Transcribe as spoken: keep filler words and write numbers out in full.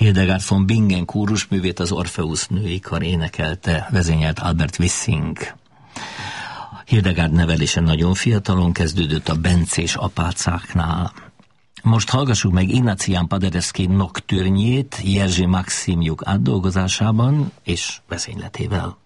Hildegard von Bingen kórusművét az Orpheus női kar énekelte, vezényelt Albert Wissing. Hildegard nevelése nagyon fiatalon kezdődött a bencés apácáknál. Most hallgassuk meg Ignatian Paderewski noktürnjét Jerzy Maksimjuk átdolgozásában és vezényletével.